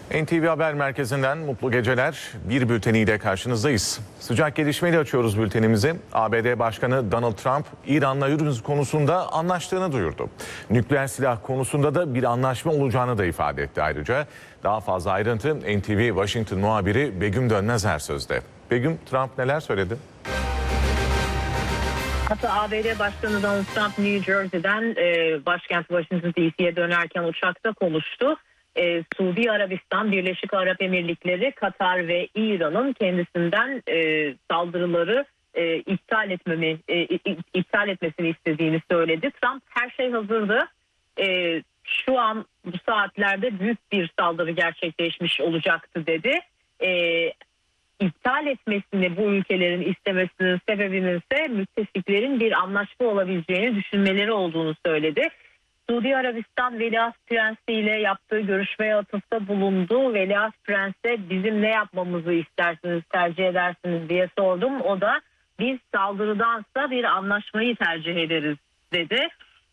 NTV Haber Merkezi'nden mutlu geceler. Bir bülteniyle karşınızdayız. Sıcak gelişmeyle açıyoruz bültenimizi. ABD Başkanı Donald Trump, İran'la Hürmüz konusunda anlaştığını duyurdu. Nükleer silah konusunda da bir anlaşma olacağını da ifade etti ayrıca. Daha fazla ayrıntı NTV Washington muhabiri Begüm Dönmez sözde. Begüm, Trump neler söyledi? Hatta ABD Başkanı Donald Trump New Jersey'den başkent Washington DC'ye dönerken uçakta konuştu. Suudi Arabistan, Birleşik Arap Emirlikleri, Katar ve İran'ın kendisinden saldırıları iptal etmesini istediğini söyledi. Trump her şey hazırdı. Şu an bu saatlerde büyük bir saldırı gerçekleşmiş olacaktı dedi. İptal etmesini bu ülkelerin istemesinin sebebinin ise müttefiklerin bir anlaşma olabileceğini düşünmeleri olduğunu söyledi. Suudi Arabistan Veliaht Prensi ile yaptığı görüşmeye atıfta bulundu. Veliaht Prens'e bizim ne yapmamızı istersiniz, tercih edersiniz diye sordum. O da biz saldırıdansa bir anlaşmayı tercih ederiz dedi.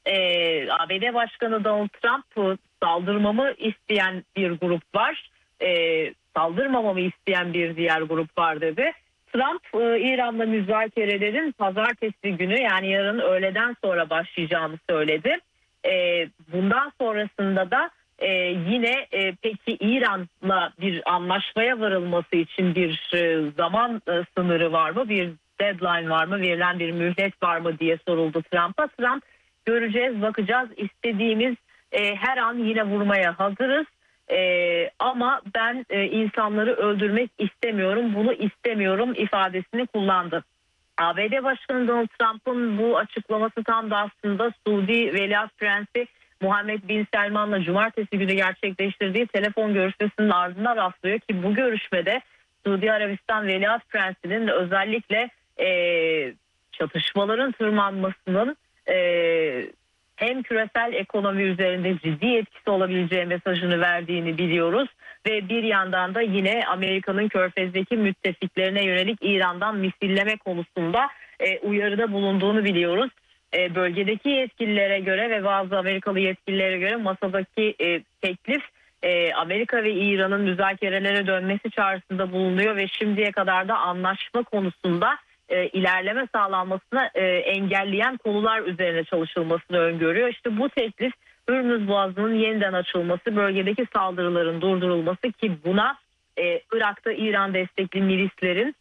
ABD Başkanı Donald Trump saldırmamı isteyen bir grup var. Saldırmamamı isteyen bir diğer grup var dedi. Trump İran'la müzakerelerin pazartesi günü yani yarın öğleden sonra başlayacağını söyledi. Bundan sonrasında da yine peki İran'la bir anlaşmaya varılması için bir zaman sınırı var mı? Bir deadline var mı? Verilen bir mühlet var mı diye soruldu Trump'a. Trump göreceğiz, bakacağız. İstediğimiz her an yine vurmaya hazırız. Ama ben insanları öldürmek istemiyorum, bunu istemiyorum ifadesini kullandı. ABD Başkanı Donald Trump'ın bu açıklaması tam da aslında Suudi Veliaht Prensi Muhammed Bin Selman'la cumartesi günü gerçekleştirdiği telefon görüşmesinin ardından rastlıyor ki bu görüşmede Suudi Arabistan Veliaht Prensi'nin özellikle çatışmaların tırmanmasının hem küresel ekonomi üzerinde ciddi etkisi olabileceği mesajını verdiğini biliyoruz. Ve bir yandan da yine Amerika'nın Körfez'deki müttefiklerine yönelik İran'dan misilleme konusunda uyarıda bulunduğunu biliyoruz. Bölgedeki yetkililere göre ve bazı Amerikalı yetkililere göre masadaki teklif Amerika ve İran'ın müzakerelere dönmesi çağrısında bulunuyor ve şimdiye kadar da anlaşma konusunda ilerleme sağlanmasını engelleyen konular üzerine çalışılmasını öngörüyor. İşte bu teklif Hürmüz Boğazı'nın yeniden açılması, bölgedeki saldırıların durdurulması ki buna Irak'ta İran destekli milislerin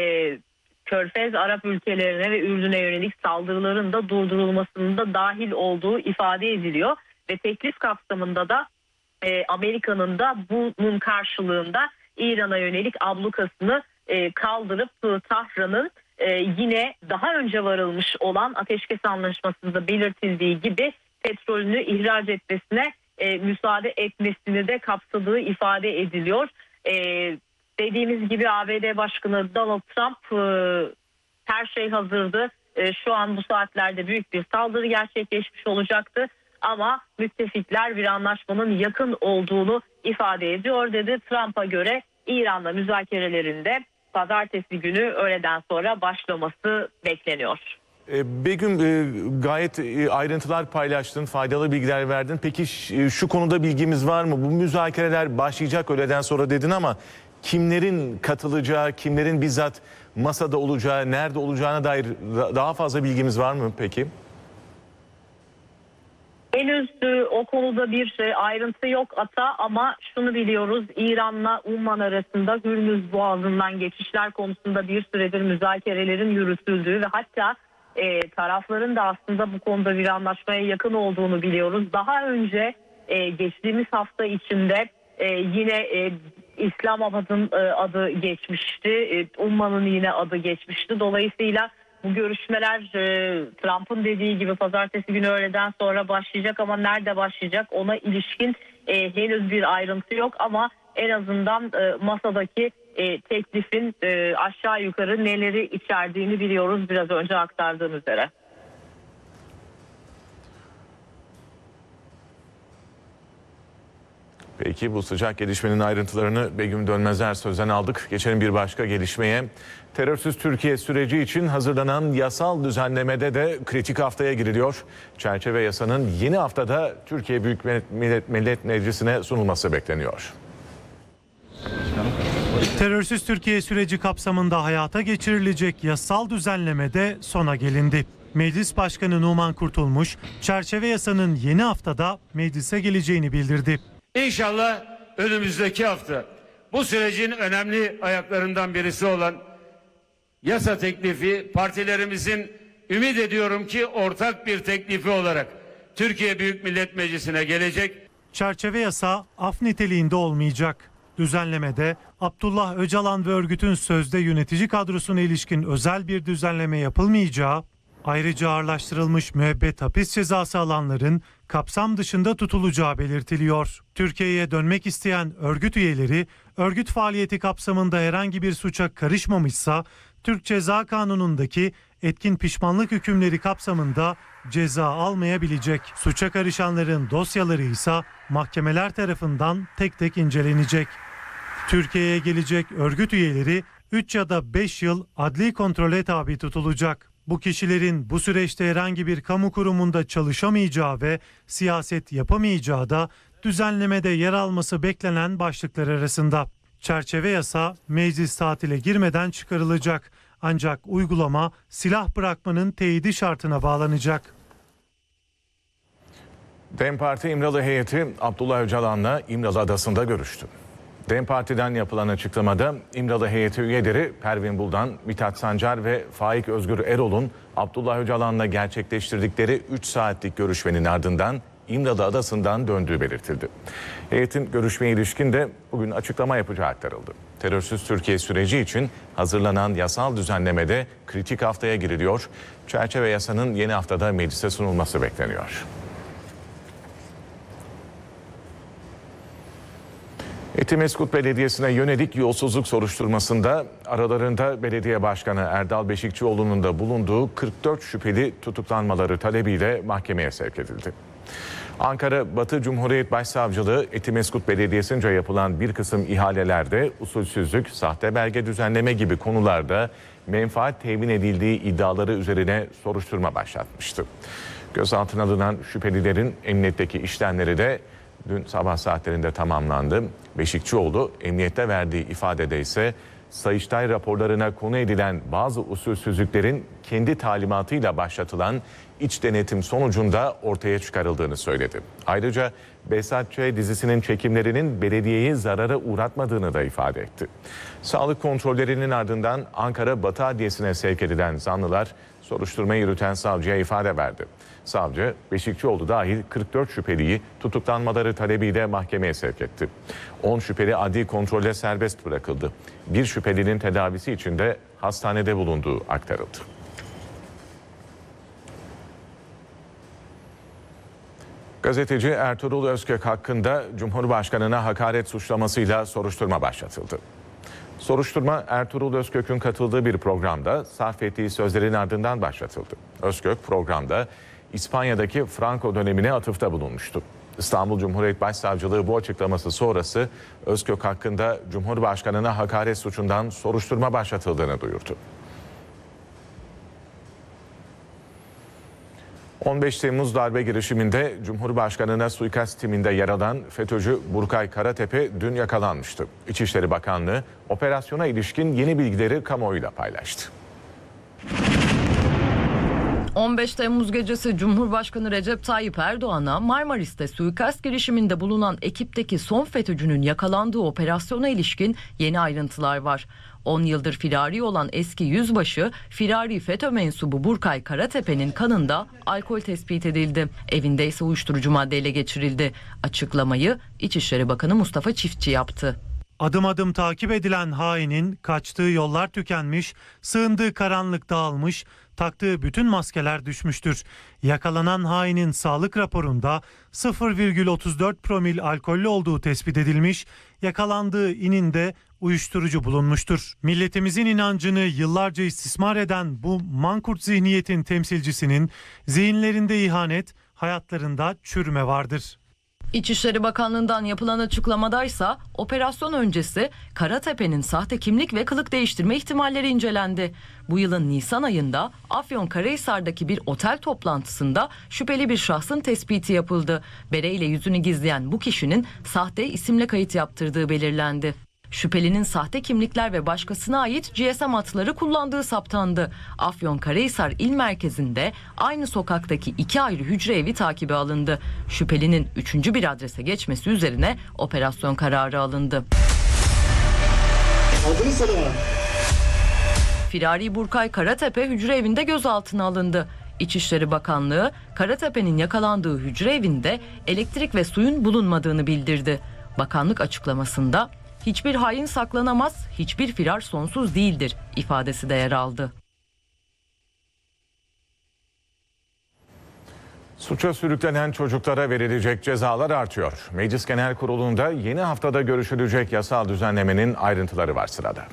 Körfez Arap ülkelerine ve Ürdün'e yönelik saldırıların da durdurulmasının da dahil olduğu ifade ediliyor. Ve teklif kapsamında da Amerika'nın da bunun karşılığında İran'a yönelik ablukasını kaldırıp Tahran'ın yine daha önce varılmış olan ateşkes anlaşmasında belirtildiği gibi petrolünü ihraç etmesine müsaade etmesini de kapsadığı ifade ediliyor. Dediğimiz gibi ABD Başkanı Donald Trump her şey hazırdı. Şu an bu saatlerde büyük bir saldırı gerçekleşmiş olacaktı. Ama müttefikler bir anlaşmanın yakın olduğunu ifade ediyor dedi. Trump'a göre İran'la müzakerelerinde pazartesi günü öğleden sonra başlaması bekleniyor. Begüm, gayet ayrıntılar paylaştın, faydalı bilgiler verdin. Peki şu konuda bilgimiz var mı? Bu müzakereler başlayacak öğleden sonra dedin ama kimlerin katılacağı, kimlerin bizzat masada olacağı, nerede olacağına dair daha fazla bilgimiz var mı peki? Henüz o konuda bir ayrıntı yok Ata ama şunu biliyoruz, İran'la Umman arasında Hürmüz Boğazı'ndan geçişler konusunda bir süredir müzakerelerin yürütüldüğü ve hatta tarafların da aslında bu konuda bir anlaşmaya yakın olduğunu biliyoruz. Daha önce geçtiğimiz hafta içinde yine İslamabad'ın adı geçmişti, Umman'ın yine adı geçmişti. Dolayısıyla bu görüşmeler Trump'ın dediği gibi pazartesi günü öğleden sonra başlayacak ama nerede başlayacak ona ilişkin henüz bir ayrıntı yok ama en azından masadaki teklifin aşağı yukarı neleri içerdiğini biliyoruz biraz önce aktardığım üzere. Peki bu sıcak gelişmenin ayrıntılarını Begüm Dönmez sözden aldık. Geçelim bir başka gelişmeye. Terörsüz Türkiye süreci için hazırlanan yasal düzenlemede de kritik haftaya giriliyor. Çerçeve yasanın yeni haftada Türkiye Büyük Millet Meclisi'ne sunulması bekleniyor. Terörsüz Türkiye süreci kapsamında hayata geçirilecek yasal düzenlemede sona gelindi. Meclis Başkanı Numan Kurtulmuş, çerçeve yasanın yeni haftada meclise geleceğini bildirdi. İnşallah önümüzdeki hafta bu sürecin önemli ayaklarından birisi olan yasa teklifi partilerimizin ümit ediyorum ki ortak bir teklifi olarak Türkiye Büyük Millet Meclisi'ne gelecek. Çerçeve yasa af niteliğinde olmayacak. Düzenlemede Abdullah Öcalan ve örgütün sözde yönetici kadrosuna ilişkin özel bir düzenleme yapılmayacağı, ayrıca ağırlaştırılmış müebbet hapis cezası alanların kapsam dışında tutulacağı belirtiliyor. Türkiye'ye dönmek isteyen örgüt üyeleri, örgüt faaliyeti kapsamında herhangi bir suça karışmamışsa, Türk Ceza Kanunu'ndaki etkin pişmanlık hükümleri kapsamında ceza almayabilecek. Suça karışanların dosyaları ise mahkemeler tarafından tek tek incelenecek. Türkiye'ye gelecek örgüt üyeleri 3 ya da 5 yıl adli kontrole tabi tutulacak. Bu kişilerin bu süreçte herhangi bir kamu kurumunda çalışamayacağı ve siyaset yapamayacağı da düzenlemede yer alması beklenen başlıklar arasında. Çerçeve yasa meclis tatile girmeden çıkarılacak. Ancak uygulama silah bırakmanın teyidi şartına bağlanacak. DEM Parti İmralı heyeti Abdullah Öcalan'la İmralı Adası'nda görüştü. DEM Parti'den yapılan açıklamada İmralı heyeti üyeleri Pervin Buldan, Mithat Sancar ve Faik Özgür Erol'un Abdullah Öcalan'la gerçekleştirdikleri 3 saatlik görüşmenin ardından İmralı Adası'ndan döndüğü belirtildi. Heyetin görüşmeye ilişkin de bugün açıklama yapacağı aktarıldı. Terörsüz Türkiye süreci için hazırlanan yasal düzenlemede kritik haftaya giriliyor. Çerçeve yasanın yeni haftada meclise sunulması bekleniyor. Etimesgut Belediyesi'ne yönelik yolsuzluk soruşturmasında aralarında belediye başkanı Erdal Beşikçioğlu'nun da bulunduğu 44 şüpheli tutuklanmaları talebiyle mahkemeye sevk edildi. Ankara Batı Cumhuriyet Başsavcılığı Etimesgut Belediyesi'nce yapılan bir kısım ihalelerde usulsüzlük, sahte belge düzenleme gibi konularda menfaat temin edildiği iddiaları üzerine soruşturma başlatmıştı. Gözaltına alınan şüphelilerin emniyetteki işlemleri de dün sabah saatlerinde tamamlandı. Beşikçioğlu emniyette verdiği ifadede ise Sayıştay raporlarına konu edilen bazı usulsüzlüklerin kendi talimatıyla başlatılan iç denetim sonucunda ortaya çıkarıldığını söyledi. Ayrıca Behzat Ç. dizisinin çekimlerinin belediyeyi zarara uğratmadığını da ifade etti. Sağlık kontrollerinin ardından Ankara Batı Adliyesi'ne sevk edilen zanlılar soruşturmayı yürüten savcıya ifade verdi. Savcı, Beşikçioğlu dahil 44 şüpheliyi tutuklanmaları talebiyle mahkemeye sevk etti. 10 şüpheli adli kontrolle serbest bırakıldı. Bir şüphelinin tedavisi için de hastanede bulunduğu aktarıldı. Gazeteci Ertuğrul Özkök hakkında Cumhurbaşkanı'na hakaret suçlamasıyla soruşturma başlatıldı. Soruşturma Ertuğrul Özkök'ün katıldığı bir programda sarf ettiği sözlerin ardından başlatıldı. Özkök programda İspanya'daki Franco dönemine atıfta bulunmuştu. İstanbul Cumhuriyet Başsavcılığı bu açıklaması sonrası Özkök hakkında Cumhurbaşkanı'na hakaret suçundan soruşturma başlatıldığını duyurdu. 15 Temmuz darbe girişiminde Cumhurbaşkanı'na suikast timinde yer alan FETÖ'cü Burkay Karatepe dün yakalanmıştı. İçişleri Bakanlığı operasyona ilişkin yeni bilgileri kamuoyuyla paylaştı. 15 Temmuz gecesi Cumhurbaşkanı Recep Tayyip Erdoğan'a Marmaris'te suikast girişiminde bulunan ekipteki son FETÖ'cünün yakalandığı operasyona ilişkin yeni ayrıntılar var. 10 yıldır firari olan eski yüzbaşı, firari FETÖ mensubu Burkay Karatepe'nin kanında alkol tespit edildi. Evinde ise uyuşturucu maddeyle geçirildi. Açıklamayı İçişleri Bakanı Mustafa Çiftçi yaptı. Adım adım takip edilen hainin kaçtığı yollar tükenmiş, sığındığı karanlık dağılmış, taktığı bütün maskeler düşmüştür. Yakalanan hainin sağlık raporunda 0,34 promil alkollü olduğu tespit edilmiş, yakalandığı ininde uyuşturucu bulunmuştur. Milletimizin inancını yıllarca istismar eden bu mankurt zihniyetin temsilcisinin zihinlerinde ihanet, hayatlarında çürüme vardır. İçişleri Bakanlığı'ndan yapılan açıklamadaysa operasyon öncesi Karatepe'nin sahte kimlik ve kılık değiştirme ihtimalleri incelendi. Bu yılın Nisan ayında Afyonkarahisar'daki bir otel toplantısında şüpheli bir şahsın tespiti yapıldı. Bereyle yüzünü gizleyen bu kişinin sahte isimle kayıt yaptırdığı belirlendi. Şüphelinin sahte kimlikler ve başkasına ait GSM hatları kullandığı saptandı. Afyonkarahisar İl Merkezi'nde aynı sokaktaki 2 ayrı hücre evi takibe alındı. Şüphelinin 3. bir adrese geçmesi üzerine operasyon kararı alındı. Firari Burkay Karatepe hücre evinde gözaltına alındı. İçişleri Bakanlığı, Karatepe'nin yakalandığı hücre evinde elektrik ve suyun bulunmadığını bildirdi. Bakanlık açıklamasında hiçbir hain saklanamaz, hiçbir firar sonsuz değildir ifadesi de yer aldı. Suça sürüklenen çocuklara verilecek cezalar artıyor. Meclis Genel Kurulu'nda yeni haftada görüşülecek yasal düzenlemenin ayrıntıları var sırada.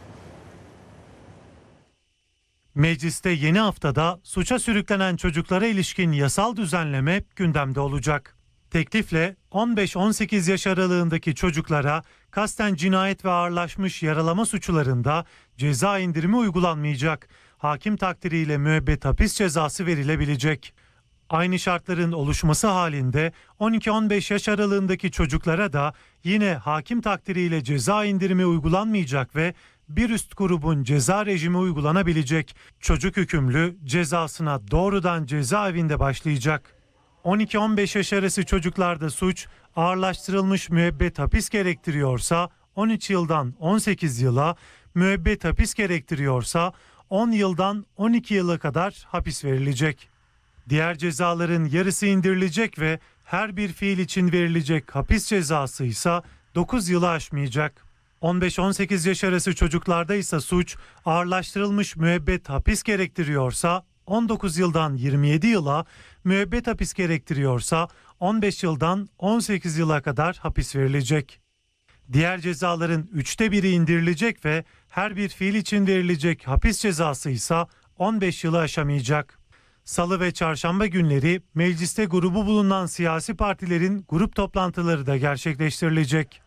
Mecliste yeni haftada suça sürüklenen çocuklara ilişkin yasal düzenleme gündemde olacak. Teklifle 15-18 yaş aralığındaki çocuklara kasten cinayet ve ağırlaşmış yaralama suçlarında ceza indirimi uygulanmayacak. Hakim takdiriyle müebbet hapis cezası verilebilecek. Aynı şartların oluşması halinde 12-15 yaş aralığındaki çocuklara da yine hakim takdiriyle ceza indirimi uygulanmayacak ve bir üst grubun ceza rejimi uygulanabilecek. Çocuk hükümlü cezasına doğrudan cezaevinde başlayacak. 12-15 yaş arası çocuklarda suç ağırlaştırılmış müebbet hapis gerektiriyorsa 13 yıldan 18 yıla, müebbet hapis gerektiriyorsa 10 yıldan 12 yıla kadar hapis verilecek. Diğer cezaların yarısı indirilecek ve her bir fiil için verilecek hapis cezası ise 9 yılı aşmayacak. 15-18 yaş arası çocuklarda ise suç ağırlaştırılmış müebbet hapis gerektiriyorsa 19 yıldan 27 yıla, müebbet hapis gerektiriyorsa 15 yıldan 18 yıla kadar hapis verilecek. Diğer cezaların 1/3'ü indirilecek ve her bir fiil için verilecek hapis cezası ise 15 yılı aşamayacak. Salı ve çarşamba günleri mecliste grubu bulunan siyasi partilerin grup toplantıları da gerçekleştirilecek.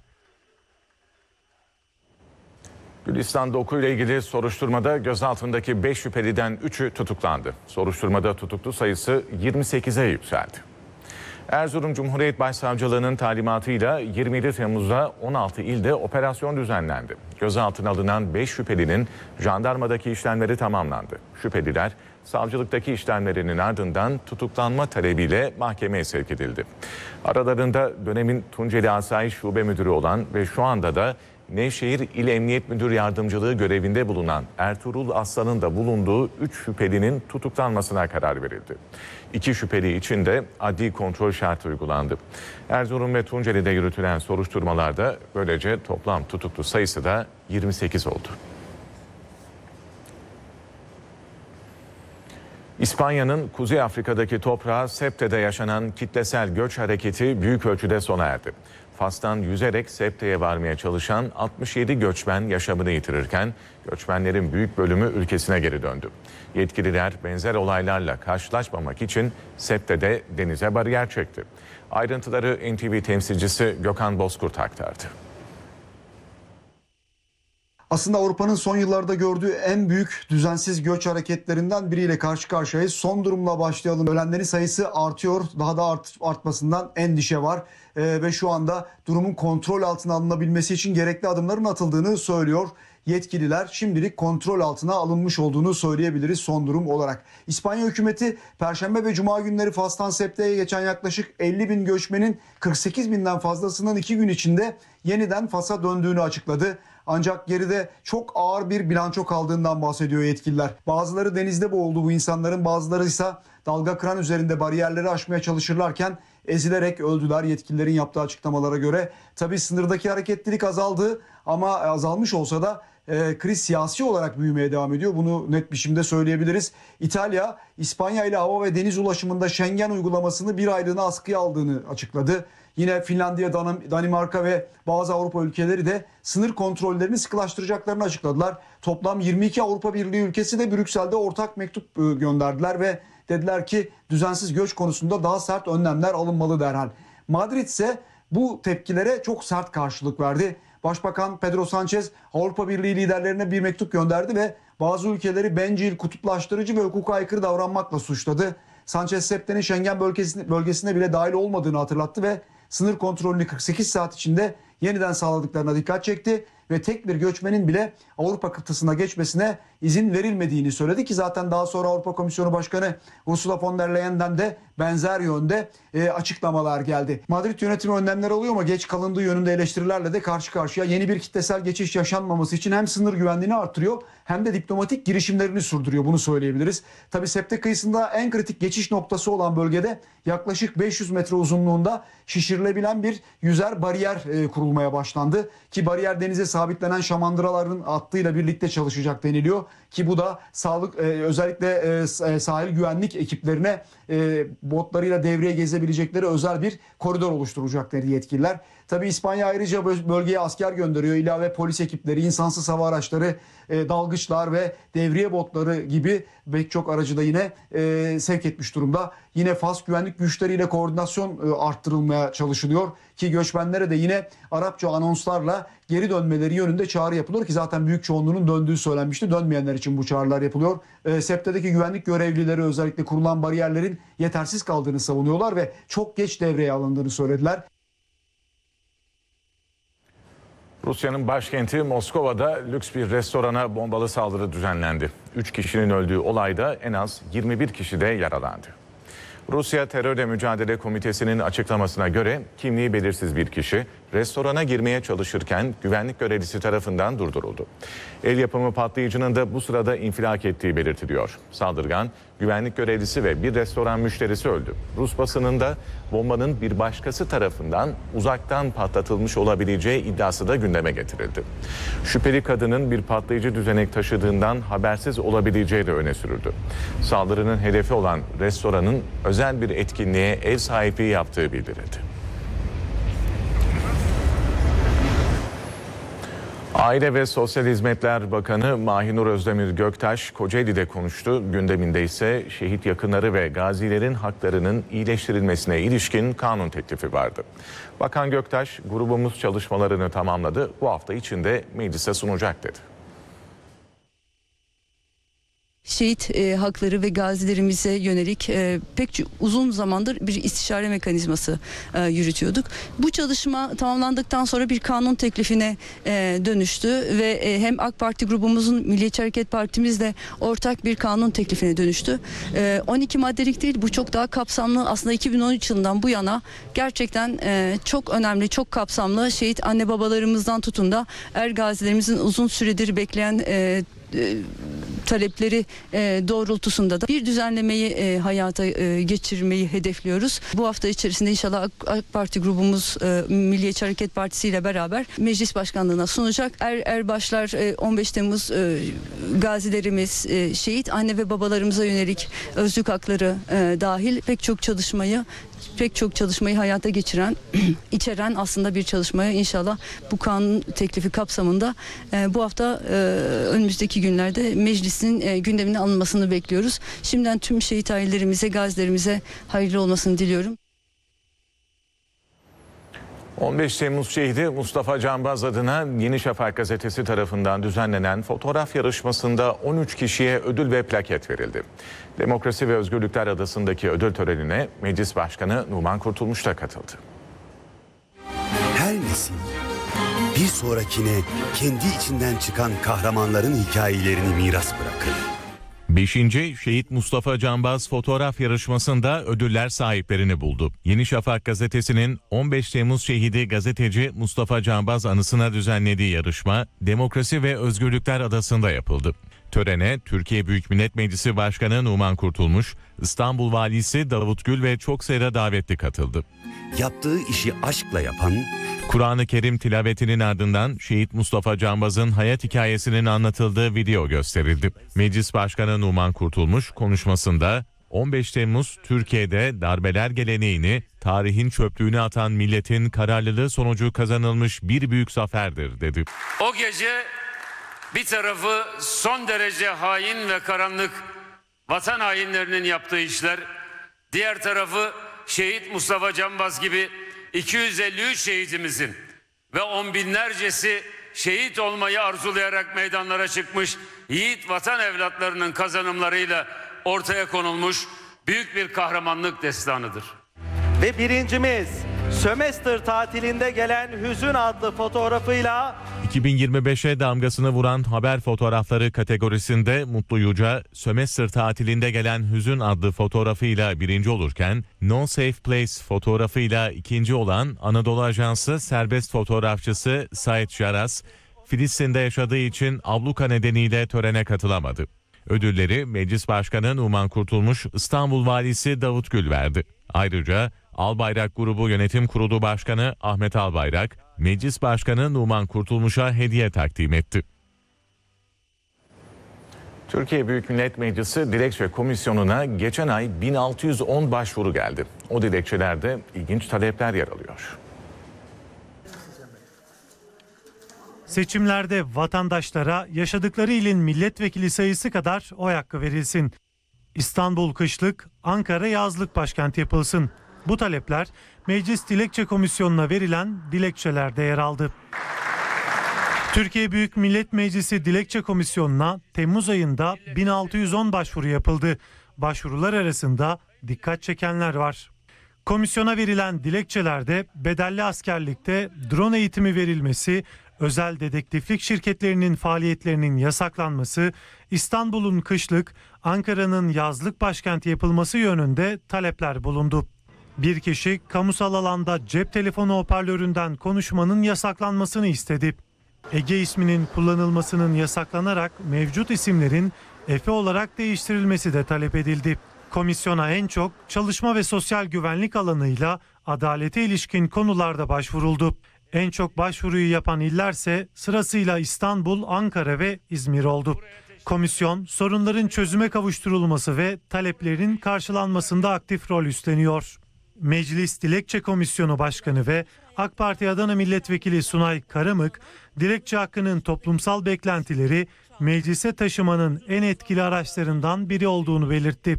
Gülistan Doku ile ilgili soruşturmada gözaltındaki 5 şüpheliden 3'ü tutuklandı. Soruşturmada tutuklu sayısı 28'e yükseldi. Erzurum Cumhuriyet Başsavcılığı'nın talimatıyla 27 Temmuz'da 16 ilde operasyon düzenlendi. Gözaltına alınan 5 şüphelinin jandarmadaki işlemleri tamamlandı. Şüpheliler savcılıktaki işlemlerinin ardından tutuklanma talebiyle mahkemeye sevk edildi. Aralarında dönemin Tunceli Asayiş Şube Müdürü olan ve şu anda da Nevşehir İl Emniyet Müdür Yardımcılığı görevinde bulunan Ertuğrul Aslan'ın da bulunduğu 3 şüphelinin tutuklanmasına karar verildi. 2 şüpheli için de adli kontrol şartı uygulandı. Erzurum ve Tunceli'de yürütülen soruşturmalarda böylece toplam tutuklu sayısı da 28 oldu. İspanya'nın Kuzey Afrika'daki toprağı Septe'de yaşanan kitlesel göç hareketi büyük ölçüde sona erdi. Fas'tan yüzerek Septe'ye varmaya çalışan 67 göçmen yaşamını yitirirken göçmenlerin büyük bölümü ülkesine geri döndü. Yetkililer benzer olaylarla karşılaşmamak için Septe'de denize bariyer çekti. Ayrıntıları NTV temsilcisi Gökhan Bozkurt aktardı. Aslında Avrupa'nın son yıllarda gördüğü en büyük düzensiz göç hareketlerinden biriyle karşı karşıyayız. Son durumla başlayalım. Ölenlerin sayısı artıyor. Daha da artmasından endişe var. Ve şu anda durumun kontrol altına alınabilmesi için gerekli adımların atıldığını söylüyor yetkililer. Şimdilik kontrol altına alınmış olduğunu söyleyebiliriz son durum olarak. İspanya hükümeti Perşembe ve Cuma günleri Fas'tan Septe'ye geçen yaklaşık 50 bin göçmenin 48 binden fazlasının 2 gün içinde yeniden Fas'a döndüğünü açıkladı. Ancak geride çok ağır bir bilanço kaldığından bahsediyor yetkililer. Bazıları denizde boğuldu bu insanların, bazıları ise dalga kıran üzerinde bariyerleri aşmaya çalışırlarken ezilerek öldüler yetkililerin yaptığı açıklamalara göre. Tabii sınırdaki hareketlilik azaldı ama azalmış olsa da kriz siyasi olarak büyümeye devam ediyor. Bunu net biçimde söyleyebiliriz. İtalya, İspanya ile hava ve deniz ulaşımında Schengen uygulamasını bir aylığına askıya aldığını açıkladı. Yine Finlandiya, Danimarka ve bazı Avrupa ülkeleri de sınır kontrollerini sıkılaştıracaklarını açıkladılar. Toplam 22 Avrupa Birliği ülkesi de Brüksel'de ortak mektup gönderdiler ve dediler ki düzensiz göç konusunda daha sert önlemler alınmalı derhal. Madrid ise bu tepkilere çok sert karşılık verdi. Başbakan Pedro Sánchez Avrupa Birliği liderlerine bir mektup gönderdi ve bazı ülkeleri bencil, kutuplaştırıcı ve hukuka aykırı davranmakla suçladı. Sánchez Septe'nin Schengen bölgesine bile dahil olmadığını hatırlattı ve sınır kontrolünü 48 saat içinde yeniden sağladıklarına dikkat çekti. ve tek bir göçmenin bile Avrupa kıtasına geçmesine izin verilmediğini söyledi ki zaten daha sonra Avrupa Komisyonu Başkanı Ursula von der Leyen'den de benzer yönde açıklamalar geldi. Madrid yönetimi önlemler alıyor ama geç kalındığı yönünde eleştirilerle de karşı karşıya. Yeni bir kitlesel geçiş yaşanmaması için hem sınır güvenliğini artırıyor hem de diplomatik girişimlerini sürdürüyor, bunu söyleyebiliriz. Tabi Sèvres kıyısında en kritik geçiş noktası olan bölgede yaklaşık 500 metre uzunluğunda şişirilebilen bir yüzer bariyer kurulmaya başlandı. Ki bariyer denize sabitlenen şamandıraların hattıyla birlikte çalışacak deniliyor. Ki bu da özellikle sahil güvenlik ekiplerine botlarıyla devreye gezebilecekleri özel bir koridor oluşturacak dedi yetkililer. Tabii İspanya ayrıca bölgeye asker gönderiyor. İlave polis ekipleri, insansız hava araçları, dalgıçlar ve devriye botları gibi pek çok aracı da yine sevk etmiş durumda. Yine Fas güvenlik güçleriyle koordinasyon arttırılmaya çalışılıyor ki göçmenlere de yine Arapça anonslarla geri dönmeleri yönünde çağrı yapılıyor ki zaten büyük çoğunluğunun döndüğü söylenmişti. Dönmeyenler için bu çağrılar yapılıyor. Sèvres'teki güvenlik görevlileri özellikle kurulan bariyerlerin yetersiz kaldığını savunuyorlar ve çok geç devreye alındığını söylediler. Rusya'nın başkenti Moskova'da lüks bir restorana bombalı saldırı düzenlendi. 3 kişinin öldüğü olayda en az 21 kişi de yaralandı. Rusya Terörle Mücadele Komitesi'nin açıklamasına göre kimliği belirsiz bir kişi restorana girmeye çalışırken güvenlik görevlisi tarafından durduruldu. El yapımı patlayıcının da bu sırada infilak ettiği belirtiliyor. Saldırgan, güvenlik görevlisi ve bir restoran müşterisi öldü. Rus basınında bombanın bir başkası tarafından uzaktan patlatılmış olabileceği iddiası da gündeme getirildi. Şüpheli kadının bir patlayıcı düzenek taşıdığından habersiz olabileceği de öne sürüldü. Saldırının hedefi olan restoranın özel bir etkinliğe ev sahipliği yaptığı bildirildi. Aile ve Sosyal Hizmetler Bakanı Mahinur Özdemir Göktaş Kocaeli'de konuştu. Gündeminde ise şehit yakınları ve gazilerin haklarının iyileştirilmesine ilişkin kanun teklifi vardı. Bakan Göktaş, grubumuz çalışmalarını tamamladı. Bu hafta içinde meclise sunacak dedi. Şehit hakları ve gazilerimize yönelik pek uzun zamandır bir istişare mekanizması yürütüyorduk. Bu çalışma tamamlandıktan sonra bir kanun teklifine dönüştü ve hem AK Parti grubumuzun Milliyetçi Hareket Partimizle ortak bir kanun teklifine dönüştü. 12 maddelik değil, bu çok daha kapsamlı. Aslında 2013 yılından bu yana gerçekten çok önemli, çok kapsamlı şehit anne babalarımızdan tutun da gazilerimizin uzun süredir bekleyen talepleri doğrultusunda da bir düzenlemeyi hayata geçirmeyi hedefliyoruz. Bu hafta içerisinde inşallah AK Parti grubumuz Milliyetçi Hareket Partisi ile beraber meclis başkanlığına sunacak. Erbaşlar 15 Temmuz gazilerimiz, şehit anne ve babalarımıza yönelik özlük hakları dahil pek çok çalışmayı hayata geçiren, içeren aslında bir çalışmaya inşallah bu kanun teklifi kapsamında bu hafta önümüzdeki günlerde meclisin gündemine alınmasını bekliyoruz. Şimdiden tüm şehit ailelerimize, gazilerimize hayırlı olmasını diliyorum. 15 Temmuz şehidi Mustafa Canbaz adına Yeni Şafak gazetesi tarafından düzenlenen fotoğraf yarışmasında 13 kişiye ödül ve plaket verildi. Demokrasi ve Özgürlükler Adası'ndaki ödül törenine Meclis Başkanı Numan Kurtulmuş da katıldı. Her nesil bir sonrakine kendi içinden çıkan kahramanların hikayelerini miras bırakır. 5. Şehit Mustafa Canbaz fotoğraf yarışmasında ödüller sahiplerini buldu. Yeni Şafak gazetesinin 15 Temmuz şehidi gazeteci Mustafa Canbaz anısına düzenlediği yarışma Demokrasi ve Özgürlükler Adası'nda yapıldı. Törene Türkiye Büyük Millet Meclisi Başkanı Numan Kurtulmuş, İstanbul Valisi Davut Gül ve çok sayıda davetli katıldı. Yaptığı işi aşkla yapan, Kur'an-ı Kerim tilavetinin ardından şehit Mustafa Canbaz'ın hayat hikayesinin anlatıldığı video gösterildi. Meclis Başkanı Numan Kurtulmuş konuşmasında 15 Temmuz Türkiye'de darbeler geleneğini, tarihin çöplüğüne atan milletin kararlılığı sonucu kazanılmış bir büyük zaferdir dedi. O gece bir tarafı son derece hain ve karanlık vatan hainlerinin yaptığı işler, diğer tarafı şehit Mustafa Canbaz gibi 253 şehitimizin ve on binlercesi şehit olmayı arzulayarak meydanlara çıkmış yiğit vatan evlatlarının kazanımlarıyla ortaya konulmuş büyük bir kahramanlık destanıdır. Ve birincimiz sömestr tatilinde gelen hüzün adlı fotoğrafıyla 2025'e damgasını vuran haber fotoğrafları kategorisinde Mutlu Yüce, sömestr tatilinde gelen hüzün adlı fotoğrafıyla birinci olurken, No Safe Place fotoğrafıyla ikinci olan Anadolu Ajansı serbest fotoğrafçısı Sait Jaras, Filistin'de yaşadığı için abluka nedeniyle törene katılamadı. Ödülleri Meclis Başkanı Numan Kurtulmuş, İstanbul Valisi Davut Gül verdi. Ayrıca Albayrak Grubu Yönetim Kurulu Başkanı Ahmet Albayrak, Meclis Başkanı Numan Kurtulmuş'a hediye takdim etti. Türkiye Büyük Millet Meclisi Dilekçe Komisyonu'na geçen ay 1610 başvuru geldi. O dilekçelerde ilginç talepler yer alıyor. Seçimlerde vatandaşlara yaşadıkları ilin milletvekili sayısı kadar oy hakkı verilsin. İstanbul kışlık, Ankara yazlık başkent yapılsın. Bu talepler Meclis Dilekçe Komisyonu'na verilen dilekçelerde yer aldı. Türkiye Büyük Millet Meclisi Dilekçe Komisyonu'na Temmuz ayında 1610 başvuru yapıldı. Başvurular arasında dikkat çekenler var. Komisyona verilen dilekçelerde bedelli askerlikte drone eğitimi verilmesi, özel dedektiflik şirketlerinin faaliyetlerinin yasaklanması, İstanbul'un kışlık, Ankara'nın yazlık başkenti yapılması yönünde talepler bulundu. Bir kişi kamusal alanda cep telefonu hoparlöründen konuşmanın yasaklanmasını istedi. Ege isminin kullanılmasının yasaklanarak mevcut isimlerin Efe olarak değiştirilmesi de talep edildi. Komisyona en çok çalışma ve sosyal güvenlik alanıyla adalete ilişkin konularda başvuruldu. En çok başvuruyu yapan illerse sırasıyla İstanbul, Ankara ve İzmir oldu. Komisyon sorunların çözüme kavuşturulması ve taleplerin karşılanmasında aktif rol üstleniyor. Meclis Dilekçe Komisyonu Başkanı ve AK Parti Adana Milletvekili Sunay Karamık, dilekçe hakkının toplumsal beklentileri meclise taşımanın en etkili araçlarından biri olduğunu belirtti.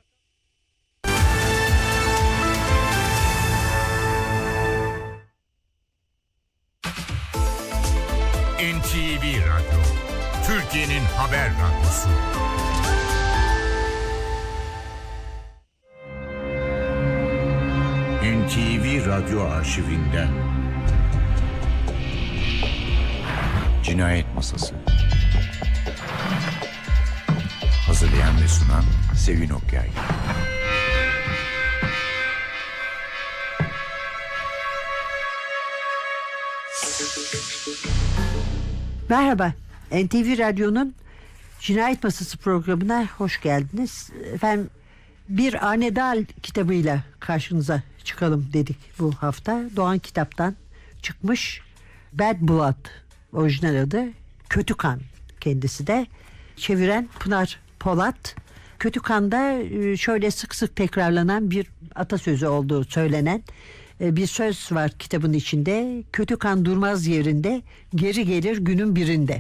NTV Radyo, Türkiye'nin haber radyosu. NTV Radyo arşivinden Cinayet Masası. Hazırlayan ve sunan Sevin Okyay. Merhaba, NTV Radyo'nun Cinayet Masası programına hoş geldiniz. Efendim, bir Anedal kitabıyla karşınıza çıkalım dedik bu hafta. Doğan Kitap'tan çıkmış. Bad Blood orijinal adı. Kötü Kan kendisi de. Çeviren Pınar Polat. Kötü Kan'da şöyle sık sık tekrarlanan bir atasözü olduğu söylenen bir söz var kitabın içinde. Kötü kan durmaz yerinde, geri gelir günün birinde.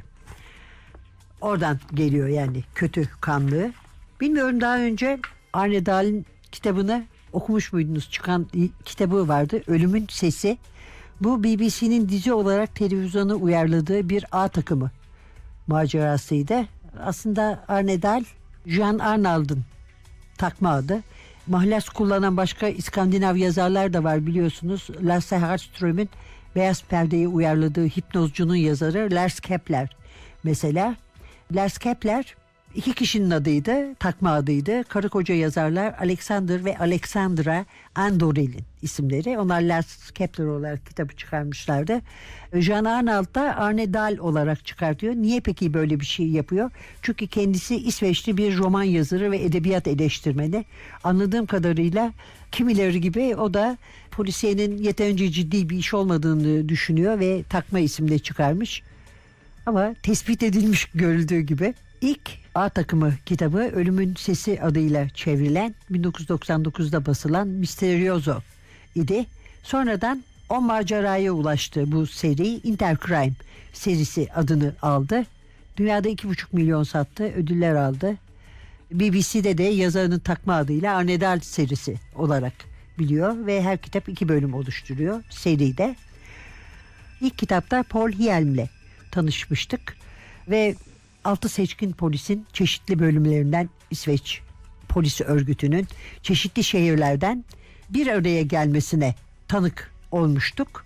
Oradan geliyor yani kötü kanlığı. Bilmiyorum, daha önce Arne Dahl'in kitabını okumuş muydunuz? Çıkan kitabı vardı, Ölümün Sesi. Bu BBC'nin dizi olarak televizyona uyarladığı bir A takımı macerasıydı. Aslında Arne Dahl, Jean Arnold'un takma adı. Mahlas kullanan başka İskandinav yazarlar da var biliyorsunuz. Lasse Hallström'ün Beyaz Perde'yi uyarladığı Hipnozcu'nun yazarı Lars Kepler. Mesela Lars Kepler iki kişinin adıydı, takma adıydı. Karı koca yazarlar Alexander ve Alexandra Andorel'in isimleri. Onlar Lars Kepler olarak kitabı çıkarmışlardı. Jean Arnold da Arne Dahl olarak çıkartıyor. Niye peki böyle bir şey yapıyor? Çünkü kendisi İsveçli bir roman yazarı ve edebiyat eleştirmeni. Anladığım kadarıyla kimileri gibi o da polisiyenin yeterince ciddi bir iş olmadığını düşünüyor ve takma isimle çıkarmış. Ama tespit edilmiş görüldüğü gibi. İlk A takımı kitabı Ölümün Sesi adıyla çevrilen 1999'da basılan Misterioso idi. Sonradan o maceraya ulaştı bu seri. Intercrime serisi adını aldı. Dünyada 2,5 milyon sattı, ödüller aldı. BBC'de de yazarının takma adıyla Arne Dahl serisi olarak biliyor ve her kitap 2 bölüm oluşturuyor seride. İlk kitapta Paul Hielm'le tanışmıştık ve 6 seçkin polisin çeşitli bölümlerinden, İsveç polis örgütünün çeşitli şehirlerden bir araya gelmesine tanık olmuştuk.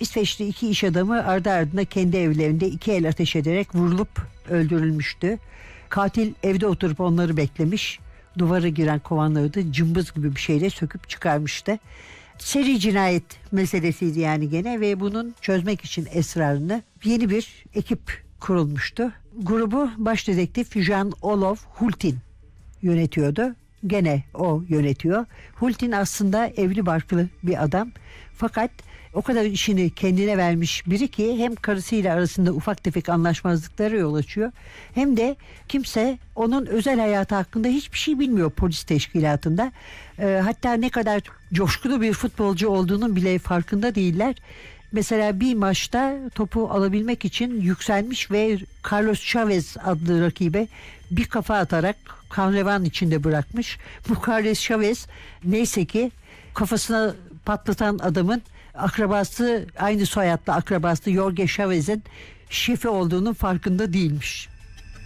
İsveçli 2 iş adamı ardı ardına kendi evlerinde 2 el ateş ederek vurulup öldürülmüştü. Katil evde oturup onları beklemiş. Duvara giren kovanları da cımbız gibi bir şeyle söküp çıkarmıştı. Seri cinayet meselesiydi yani gene ve bunun çözmek için esrarını yeni bir ekip kurulmuştu. Grubu baş dedektif Jan-Olof Hultin yönetiyordu. Gene o yönetiyor. Hultin aslında evli barklı bir adam. Fakat o kadar işini kendine vermiş biri ki hem karısıyla arasında ufak tefek anlaşmazlıklara yol açıyor. Hem de kimse onun özel hayatı hakkında hiçbir şey bilmiyor polis teşkilatında. Hatta ne kadar coşkulu bir futbolcu olduğunun bile farkında değiller. Mesela bir maçta topu alabilmek için yükselmiş ve Carlos Chavez adlı rakibe bir kafa atarak kan revan içinde bırakmış. Bu Carlos Chavez neyse ki kafasına patlatan adamın akrabası, aynı soyadlı akrabası Jorge Chavez'in şefi olduğunun farkında değilmiş.